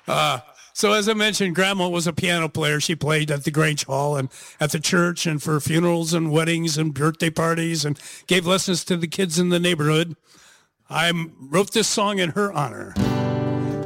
So as I mentioned, Grandma was a piano player. She played at the Grange Hall and at the church and for funerals and weddings and birthday parties and gave lessons to the kids in the neighborhood. I wrote this song in her honor.